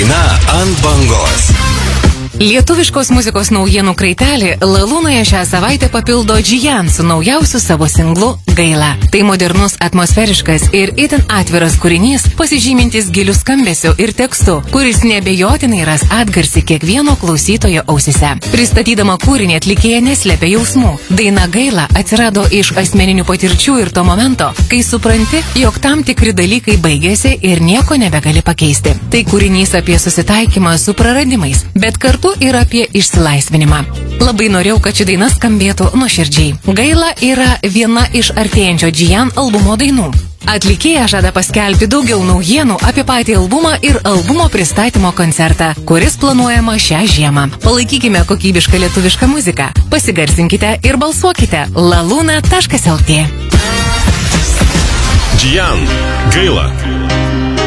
Daina ant bangos. Lietuviškos muzikos naujienų kraitelį Lalūnoje šią savaitę papildo Džijan su naujausiu savo singlu Gaila. Tai modernus, atmosferiškas ir itin atviras kūrinys, pasižymintis giliu skambesiu ir tekstu, kuris neabejotinai ras atgarsį kiekvieno klausytojo ausise. Pristatydama kūrinį atlikėja neslėpia jausmų. Daina Gaila atsirado iš asmeninių patirčių ir to momento, kai supranti, jog tam tikri dalykai baigėsi ir nieko nebegali pakeisti. Tai kūrinys apie susitaikymą su praradimais, bet kartu ir apie išsilaisvinimą. Labai norėjau, kad ši daina skambėtų nuoširdžiai. Gaila yra viena iš artėjančio Džijan albumo dainų. Atlikėja žada paskelbti daugiau naujienų apie patį albumą ir albumo pristatymo koncertą, kuris planuojama šią žiemą. Palaikykime kokybišką lietuvišką muziką. Pasigarsinkite ir balsuokite laluna.lt. Džijan, Gaila.